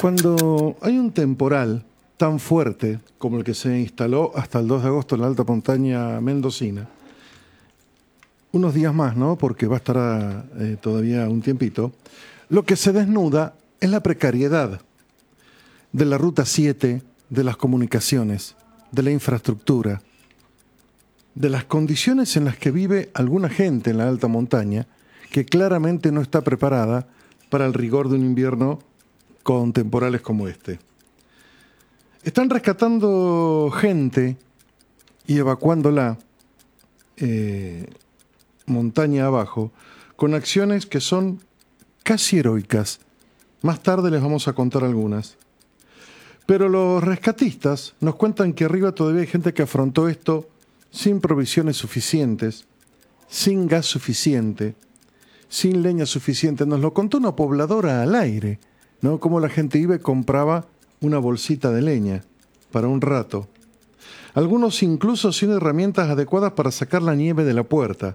Cuando hay un temporal tan fuerte como el que se instaló hasta el 2 de agosto en la alta montaña mendocina, unos días más, ¿no? Porque va a estar todavía un tiempito, lo que se desnuda es la precariedad de la Ruta 7, de las comunicaciones, de la infraestructura, de las condiciones en las que vive alguna gente en la alta montaña que claramente no está preparada para el rigor de un invierno con temporales como este. Están rescatando gente y evacuándola montaña abajo con acciones que son casi heroicas. Más tarde les vamos a contar algunas. Pero los rescatistas nos cuentan que arriba todavía hay gente que afrontó esto sin provisiones suficientes, sin gas suficiente, sin leña suficiente. Nos lo contó una pobladora al aire, ¿no? Cómo la gente iba y compraba una bolsita de leña para un rato. Algunos incluso sin herramientas adecuadas para sacar la nieve de la puerta.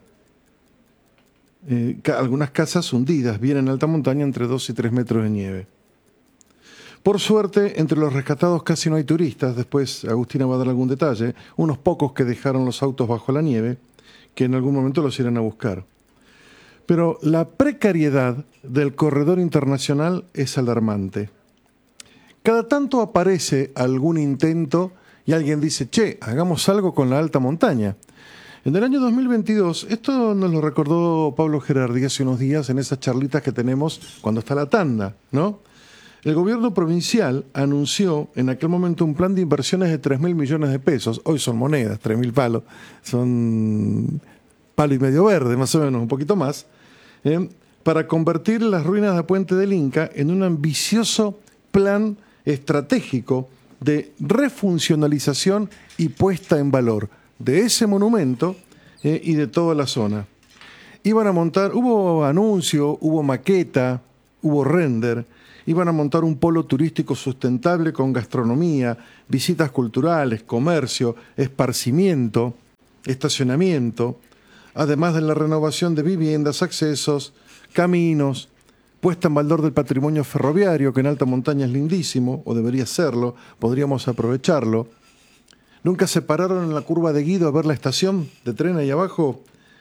Algunas casas hundidas, bien en alta montaña, entre 2 y 3 metros de nieve. Por suerte, entre los rescatados casi no hay turistas. Después Agustina va a dar algún detalle. Unos pocos que dejaron los autos bajo la nieve, que en algún momento los irán a buscar. Pero la precariedad del corredor internacional es alarmante. Cada tanto aparece algún intento y alguien dice, che, hagamos algo con la alta montaña. En el año 2022, esto nos lo recordó Pablo Gerardi hace unos días en esas charlitas que tenemos cuando está la tanda, ¿no? El gobierno provincial anunció en aquel momento un plan de inversiones de 3.000 millones de pesos. Hoy son monedas, 3.000 palos. Son palo y medio verde, más o menos, un poquito más. Para convertir las ruinas de Puente del Inca en un ambicioso plan estratégico de refuncionalización y puesta en valor de ese monumento y de toda la zona. Iban a montar, hubo anuncio, hubo maqueta, hubo render. Iban a montar un polo turístico sustentable con gastronomía, visitas culturales, comercio, esparcimiento, estacionamiento, además de la renovación de viviendas, accesos, caminos, puesta en valor del patrimonio ferroviario, que en alta montaña es lindísimo, o debería serlo, podríamos aprovecharlo. ¿Nunca se pararon en la curva de Guido a ver la estación de tren ahí abajo?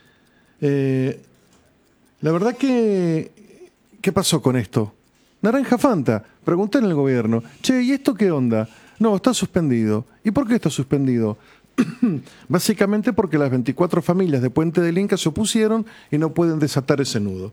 La verdad que, ¿qué pasó con esto? Naranja Fanta, pregunté en el gobierno, che, ¿y esto qué onda? No, está suspendido. ¿Y por qué está suspendido? Básicamente porque las 24 familias de Puente del Inca se opusieron y no pueden desatar ese nudo.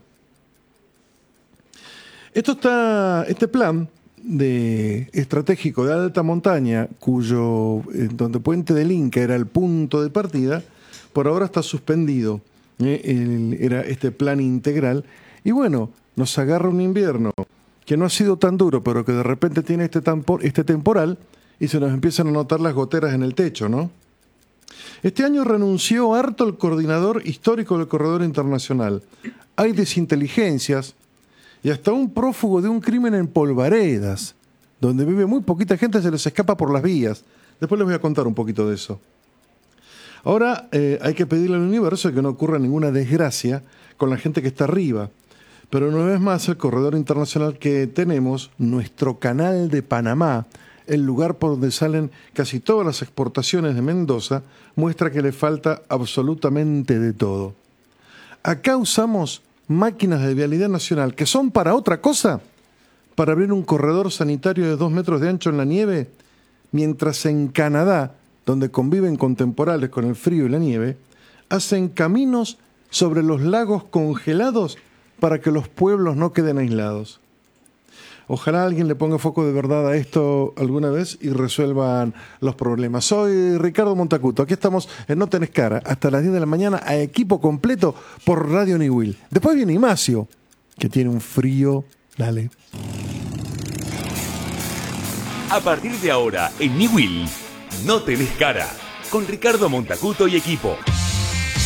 Este plan estratégico de alta montaña, donde Puente del Inca era el punto de partida, por ahora está suspendido. Era este plan integral. Y bueno, nos agarra un invierno que no ha sido tan duro, pero que de repente tiene este temporal y se nos empiezan a notar las goteras en el techo, ¿no? Este año renunció harto el coordinador histórico del corredor internacional. Hay desinteligencias y hasta un prófugo de un crimen en Polvaredas, donde vive muy poquita gente, se les escapa por las vías. Después les voy a contar un poquito de eso. Ahora hay que pedirle al universo que no ocurra ninguna desgracia con la gente que está arriba. Pero una vez más, el corredor internacional que tenemos, nuestro canal de Panamá, el lugar por donde salen casi todas las exportaciones de Mendoza, muestra que le falta absolutamente de todo. Acá usamos máquinas de vialidad nacional que son para otra cosa, para abrir un corredor sanitario de 2 metros de ancho en la nieve, mientras en Canadá, donde conviven con temporales con el frío y la nieve, hacen caminos sobre los lagos congelados para que los pueblos no queden aislados. Ojalá alguien le ponga foco de verdad a esto alguna vez y resuelvan los problemas. Soy Ricardo Montacuto, aquí estamos en No Tenés Cara, hasta las 10 de la mañana a equipo completo por Radio Niwil. Después viene Imacio, que tiene un frío. Dale. A partir de ahora, en Niwil, No Tenés Cara, con Ricardo Montacuto y equipo.